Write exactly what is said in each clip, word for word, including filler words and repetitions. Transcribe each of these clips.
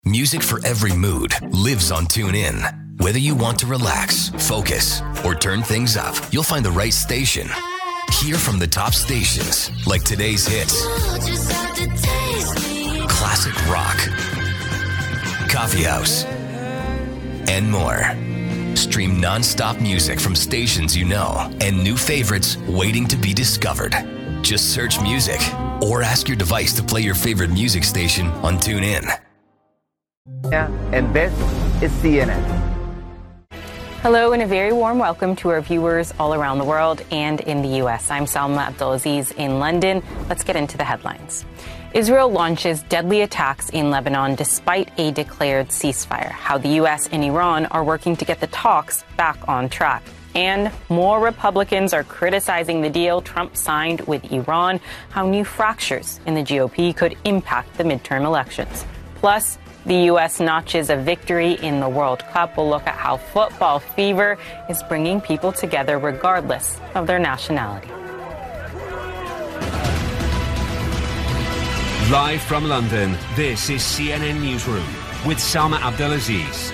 Music for every mood lives on TuneIn. Whether you want to relax, focus, or turn things up, you'll find the right station. Hear from the top stations, like today's hits, classic rock, coffee house, and more. Stream non-stop music from stations you know and new favorites waiting to be discovered. Just search music or ask your device to play your favorite music station on TuneIn. Yeah, and this is C N N. Hello and a very warm welcome to our viewers all around the world and in the U S. I'm Salma Abdulaziz in London. Let's get into the headlines. Israel launches deadly attacks in Lebanon despite a declared ceasefire. How the U S and Iran are working to get the talks back on track. And more Republicans are criticizing the deal Trump signed with Iran. How new fractures in the G O P could impact the midterm elections. Plus, the U S notches a victory in the World Cup. We'll look at how football fever is bringing people together regardless of their nationality. Live from London, this is C N N Newsroom with Salma Abdulaziz.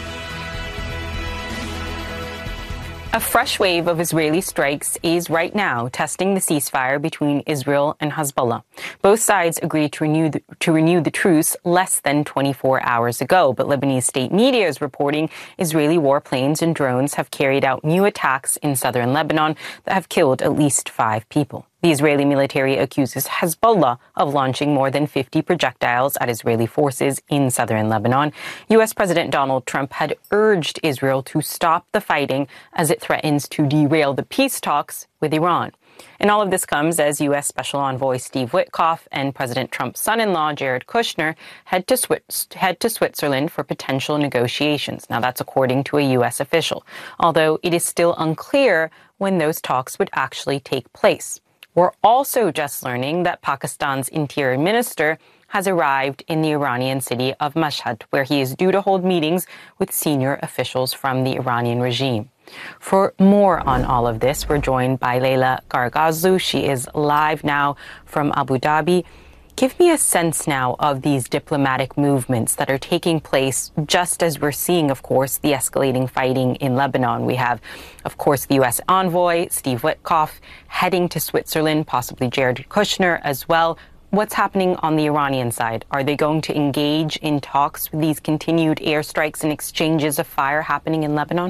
A fresh wave of Israeli strikes is right now testing the ceasefire between Israel and Hezbollah. Both sides agreed to renew the, to renew the truce less than twenty-four hours ago, but Lebanese state media is reporting Israeli warplanes and drones have carried out new attacks in southern Lebanon that have killed at least five people. The Israeli military accuses Hezbollah of launching more than fifty projectiles at Israeli forces in southern Lebanon. U S President Donald Trump had urged Israel to stop the fighting as it threatens to derail the peace talks with Iran. And all of this comes as U S Special Envoy Steve Witkoff and President Trump's son-in-law Jared Kushner head to, Swiss- head to Switzerland for potential negotiations. Now, that's according to a U S official, although it is still unclear when those talks would actually take place. We're also just learning that Pakistan's interior minister has arrived in the Iranian city of Mashhad, where he is due to hold meetings with senior officials from the Iranian regime. For more on all of this, we're joined by Leila Gargazou. She is live now from Abu Dhabi. Give me a sense now of these diplomatic movements that are taking place just as we're seeing, of course, the escalating fighting in Lebanon. We have, of course, the U S envoy, Steve Witkoff, heading to Switzerland, possibly Jared Kushner as well. What's happening on the Iranian side? Are they going to engage in talks with these continued airstrikes and exchanges of fire happening in Lebanon?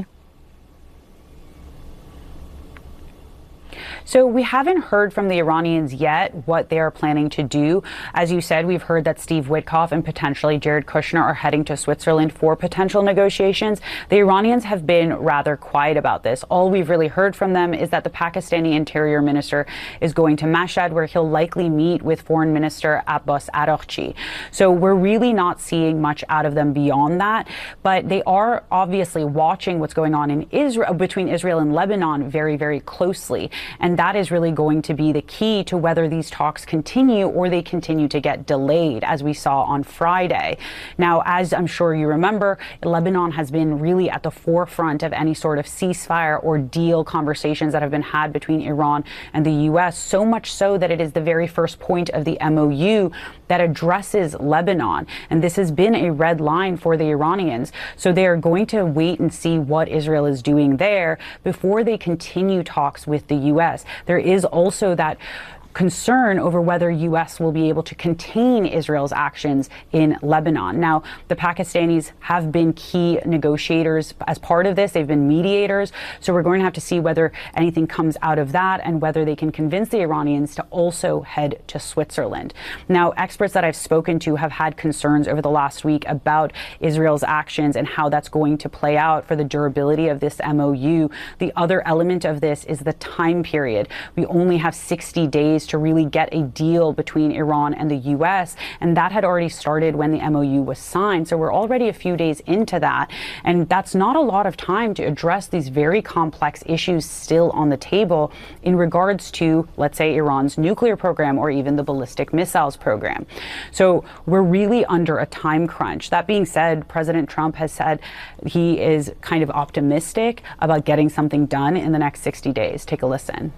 So we haven't heard from the Iranians yet what they are planning to do. As you said, we've heard that Steve Witkoff and potentially Jared Kushner are heading to Switzerland for potential negotiations. The Iranians have been rather quiet about this. All we've really heard from them is that the Pakistani Interior Minister is going to Mashhad, where he'll likely meet with Foreign Minister Abbas Araghchi. So we're really not seeing much out of them beyond that. But they are obviously watching what's going on in Israel, between Israel and Lebanon, very, very closely. And that is really going to be the key to whether these talks continue or they continue to get delayed, as we saw on Friday. Now, as I'm sure you remember, Lebanon has been really at the forefront of any sort of ceasefire or deal conversations that have been had between Iran and the U S, so much so that it is the very first point of the M O U that addresses Lebanon. And this has been a red line for the Iranians. So they are going to wait and see what Israel is doing there before they continue talks with the U S. There is also that concern over whether U S will be able to contain Israel's actions in Lebanon. Now, the Pakistanis have been key negotiators as part of this. They've been mediators. So we're going to have to see whether anything comes out of that and whether they can convince the Iranians to also head to Switzerland. Now, experts that I've spoken to have had concerns over the last week about Israel's actions and how that's going to play out for the durability of this M O U. The other element of this is the time period. We only have sixty days to really get a deal between Iran and the U S, and that had already started when the M O U was signed. So we're already a few days into that, and that's not a lot of time to address these very complex issues still on the table in regards to, let's say, Iran's nuclear program or even the ballistic missiles program. So we're really under a time crunch. That being said, President Trump has said he is kind of optimistic about getting something done in the next sixty days. Take a listen.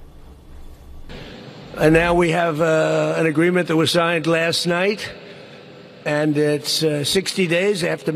And now we have uh, an agreement that was signed last night, and it's uh, sixty days after